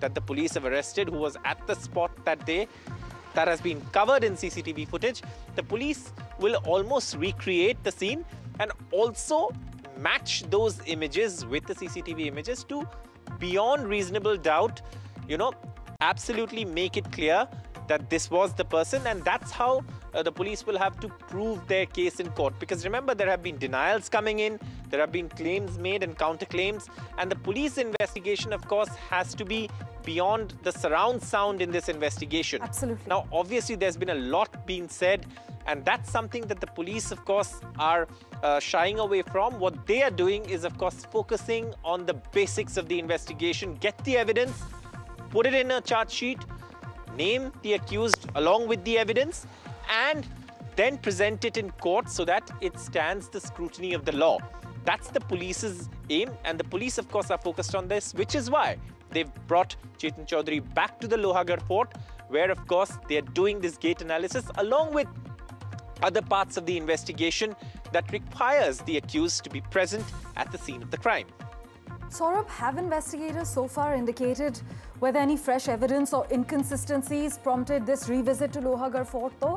that the police have arrested, who was at the spot that day, that has been covered in CCTV footage, the police will almost recreate the scene and also match those images with the CCTV images to, beyond reasonable doubt, absolutely make it clear that this was the person. And that's how the police will have to prove their case in court. Because remember, there have been denials coming in, there have been claims made and counterclaims, and the police investigation, of course, has to be beyond the surround sound in this investigation. Absolutely. Now, obviously, there's been a lot being said, and that's something that the police, of course, are shying away from. What they are doing is, of course, focusing on the basics of the investigation, get the evidence, put it in a charge sheet, name the accused along with the evidence, and then present it in court so that it stands the scrutiny of the law. That's the police's aim, and the police, of course, are focused on this, which is why they've brought Chetan Chaudhary back to the Lohagarh port, where, of course, they're doing this gate analysis along with other parts of the investigation that requires the accused to be present at the scene of the crime. Saurabh, have investigators so far indicated whether any fresh evidence or inconsistencies prompted this revisit to Lohagarh Fort, though?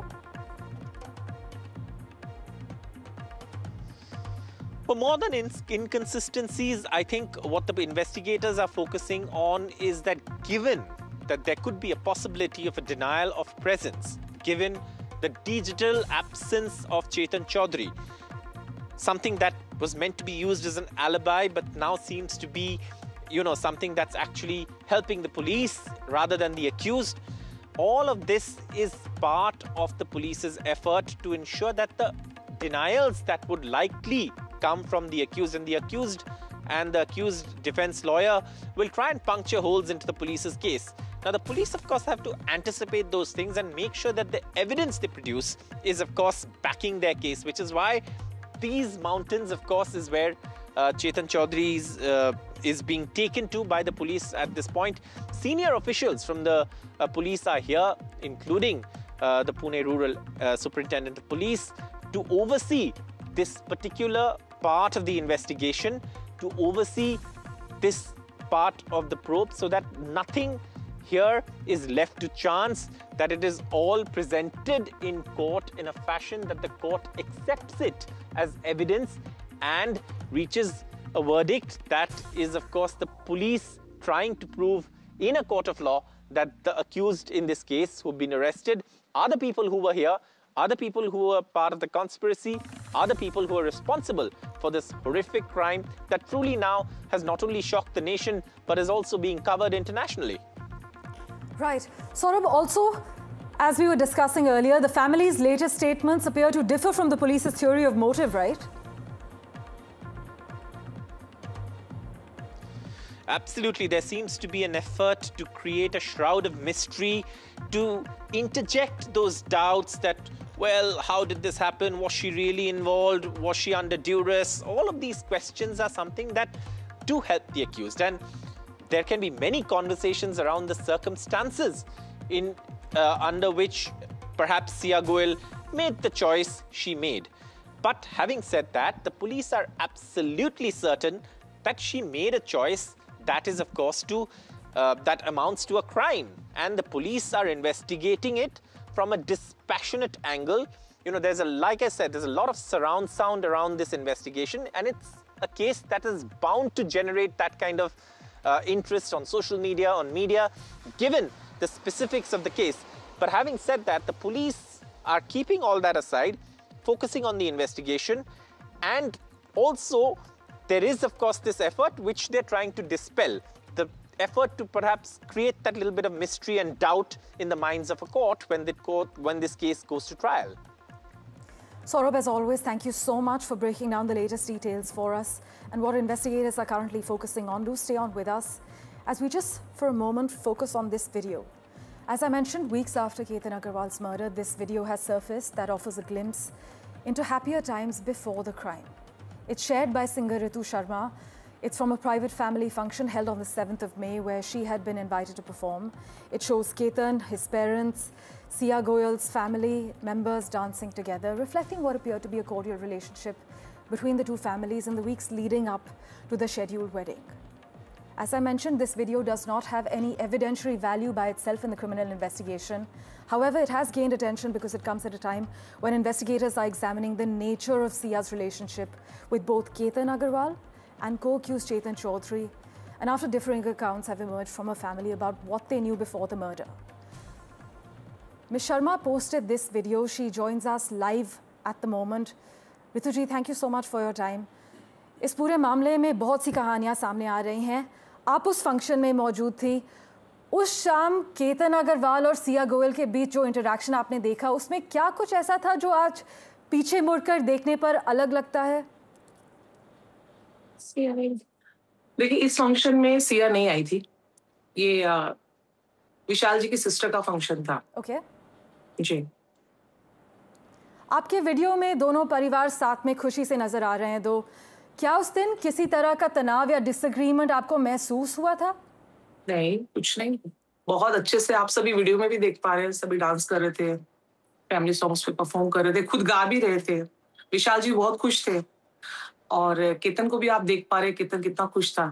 Well, more than inconsistencies, I think what the investigators are focusing on is that given that there could be a possibility of a denial of presence, given the digital absence of Chetan Chaudhary, something that was meant to be used as an alibi but now seems to be, something that's actually helping the police rather than the accused. All of this is part of the police's effort to ensure that the denials that would likely come from the accused and the accused defense lawyer will try and puncture holes into the police's case. Now, the police, of course, have to anticipate those things and make sure that the evidence they produce is, of course, backing their case, which is why these mountains, of course, is where Chetan Chaudhary is being taken to by the police at this point. Senior officials from the police are here, including the Pune Rural Superintendent of Police, to oversee this particular part of the investigation, to oversee this part of the probe so that nothing here is left to chance, that it is all presented in court in a fashion that the court accepts it as evidence and reaches a verdict that is, of course, the police trying to prove in a court of law that the accused in this case who've been arrested are the people who were here, are the people who were part of the conspiracy, are the people who are responsible for this horrific crime that truly now has not only shocked the nation but is also being covered internationally. Right. Saurabh, also, as we were discussing earlier, the family's latest statements appear to differ from the police's theory of motive, right? Absolutely. There seems to be an effort to create a shroud of mystery, to interject those doubts that, well, how did this happen? Was she really involved? Was she under duress? All of these questions are something that do help the accused. And there can be many conversations around the circumstances under which perhaps Sia Goel made the choice she made. But having said that, the police are absolutely certain that she made a choice that is, of course, that amounts to a crime. And the police are investigating it from a dispassionate angle. Like I said, there's a lot of surround sound around this investigation, and it's a case that is bound to generate that kind of interest on social media, on media, given the specifics of the case. But having said that, the police are keeping all that aside, focusing on the investigation, and also there is, of course, this effort which they're trying to dispel, the effort to perhaps create that little bit of mystery and doubt in the minds of a court when this case goes to trial. Saurabh, as always, thank you so much for breaking down the latest details for us and what investigators are currently focusing on. Do stay on with us as we just, for a moment, focus on this video. As I mentioned, weeks after Ketan Agarwal's murder, this video has surfaced that offers a glimpse into happier times before the crime. It's shared by singer Ritu Sharma. It's from a private family function held on the 7th of May where she had been invited to perform. It shows Ketan, his parents, Sia Goel's family members dancing together, reflecting what appeared to be a cordial relationship between the two families in the weeks leading up to the scheduled wedding. As I mentioned, this video does not have any evidentiary value by itself in the criminal investigation. However, it has gained attention because it comes at a time when investigators are examining the nature of Sia's relationship with both Ketan Agarwal and co-accused Chetan Chaudhary, and after differing accounts have emerged from her family about what they knew before the murder. Ms. Sharma posted this video. She joins us live at the moment. Ritu ji, thank you so much for your time. इस पूरे मामले में बहुत सी कहानियां सामने आ रही हैं. आप उस फंक्शन में मौजूद थी. उस शाम केतन अग्रवाल और सिया गोयल के बीच जो इंटरैक्शन आपने देखा, उसमें क्या कुछ ऐसा था जो आज पीछे मुड़कर देखने पर अलग लगता है? देखिए, इस फंक्शन में सिया नहीं आई थी. ये विशाल जी की सिस्टर का फंक्शन था. ओके. जी. आपके वीडियो में दोनों परिवार साथ में खुशी से नजर आ रहे हैं. क्या उस दिन किसी तरह का तनाव या डिसएग्रीमेंट आपको महसूस हुआ था? नहीं, कुछ नहीं. बहुत अच्छे से आप सभी वीडियो में भी देख पा रहे हैं. सभी डांस कर रहे थे, फैमिली सॉन्ग्स पे परफॉर्म कर रहे थे, खुद गा भी रहे थे. विशाल जी बहुत खुश थे और केतन को भी आप देख पा रहे हैं केतन कितना खुश था.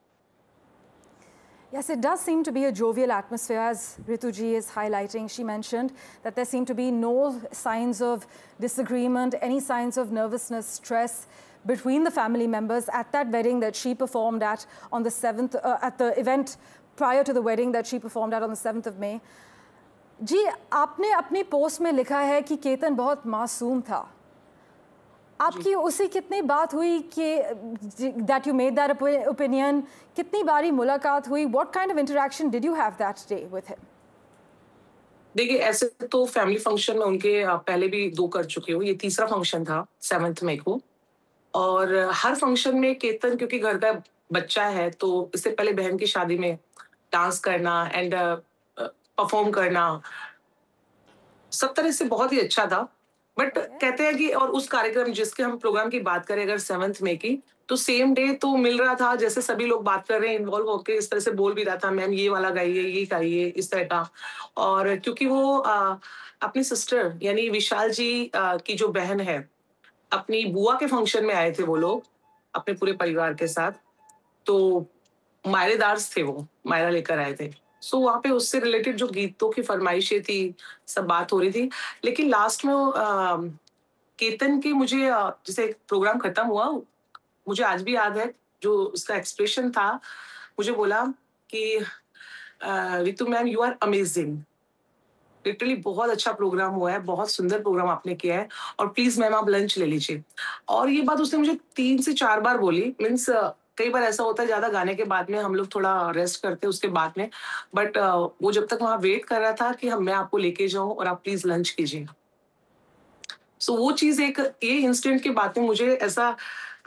Yes, it does seem to be a jovial atmosphere, as Ritu ji is highlighting. She mentioned that there seem to be no signs of disagreement, any signs of nervousness, stress between the family members at that wedding that she performed at on the 7th, at the event prior to the wedding that she performed at on the 7th of May. जी, आपने अपनी post में लिखा है कि केतन बहुत मासूम था. आपकी उसी कितनी बात हुई कि that you made that opinion? कितनी बारी मुलाकात हुई? What kind of interaction did you have that day with him? देखिए, ऐसे तो फैमिली फंक्शन में उनके पहले भी 2 कर चुके हो. ये तीसरा फंक्शन था 7th मई को. और हर फंक्शन में केतन, क्योंकि घर का बच्चा है, तो इससे पहले बहन की शादी में डांस करना एंड परफॉर्म करना सब तरह से बहुत ही अच्छा था. बट कहते हैं कि और उस कार्यक्रम जिसके हम प्रोग्राम की बात करें अगर 7th मई की, तो सेम डे तो मिल रहा था, जैसे सभी लोग बात कर रहे हैं, इन्वॉल्व होकर इस तरह से बोल भी रहा था, मैम ये वाला गाइए, ये गाइए, इस तरह का. और क्योंकि वो अपनी सिस्टर यानी विशाल जी की जो बहन है, अपनी बुआ के फंक्शन में आए थे वो लोग अपने पूरे परिवार के साथ. तो मायरेदार्स थे, वो मायरा लेकर आए थे. सो वहाँ पे उससे रिलेटेड जो गीतों की फरमाइशें थी, सब बात हो रही थी. लेकिन लास्ट में केतन के मुझे जैसे प्रोग्राम खत्म हुआ, मुझे आज भी याद है जो उसका एक्सप्रेशन था. मुझे बोला कि Ritu ma'am, you are amazing. Literally बहुत अच्छा प्रोग्राम हुआ है, बहुत सुंदर प्रोग्राम आपने किया है, और प्लीज मैम आप लंच ले लीजिए. और ये बात उसने मुझे 3 से 4 बार बोली. मीन्स कई बार ऐसा होता है ज्यादा गाने के बाद में हम लोग थोड़ा रेस्ट करते हैं उसके बाद में, बट वो जब तक वहां वेट कर रहा था कि मैं आपको लेके जाऊं और आप प्लीज लंच कीजिए. सो वो चीज ये इंसिडेंट के बाद में मुझे ऐसा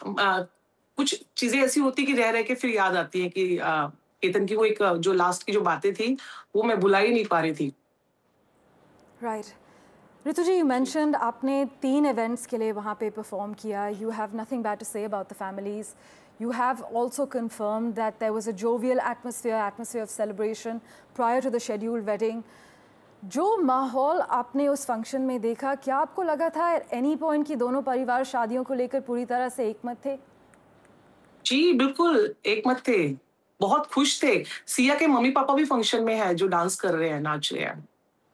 कुछ चीजें ऐसी होती कि रह के फिर याद आती है कि केतन की वो एक जो लास्ट की जो बातें थी वो मैं भुला ही नहीं पा रही थी. Right. Ritu ji, you mentioned आपने 3 events के लिए वहाँ पे perform किया. You have nothing bad to say about the families. You have also confirmed that there was a jovial atmosphere of celebration prior to the scheduled wedding. जो माहौल आपने उस फंक्शन में देखा, क्या आपको लगा था at any point कि दोनों परिवार शादियों को लेकर पूरी तरह से एकमत थे? जी बिल्कुल एकमत थे, बहुत खुश थे. सिया के मम्मी पापा भी फंक्शन में है जो डांस कर रहे हैं, नाच रहे हैं.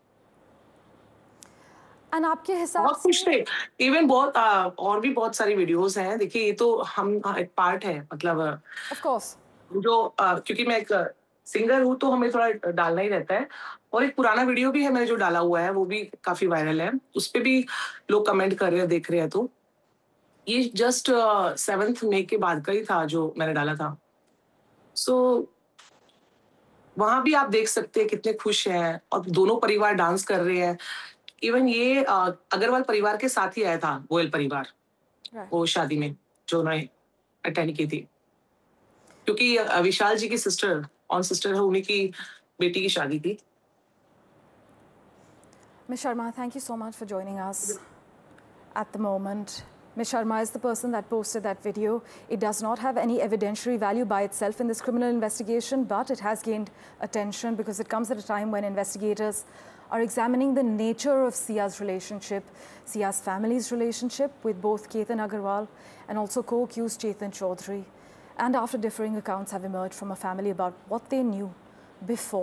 आपके हिसाब बहुत खुश थे. इवन बहुत और भी बहुत सारी वीडियोस हैं. देखिए, ये तो हम एक पार्ट है, मतलब ऑफ कोर्स जो क्योंकि मैं एक सिंगर हूँ तो हमें थोड़ा डालना ही रहता है. और एक पुराना वीडियो भी है मैंने जो डाला हुआ है, वो भी काफी वायरल है. उस पे भी लोग कमेंट कर रहे हैं, देख रहे हैं. तो ये जस्ट 7th मई के बाद का ही था जो मैंने डाला था. सो वहां भी आप देख सकते हैं कितने खुश हैं और दोनों परिवार डांस कर रहे हैं. इवन ये अग्रवाल परिवार के साथ ही आया था, गोयल परिवार, वो शादी में जो उन्होंने अटेंड की थी, क्योंकि विशाल जी की सिस्टर है, उन्हीं की बेटी की शादी थी. Ms. Sharma, thank you so much for joining us at the moment. Ms. Sharma is the person that posted that video. It does not have any evidentiary value by itself in this criminal investigation, but it has gained attention because it comes at a time when investigators are examining the nature of Sia's relationship, Sia's family's relationship with both Ketan Agarwal and also co-accused Chetan Chaudhary. and after differing accounts have emerged from a family about what they knew before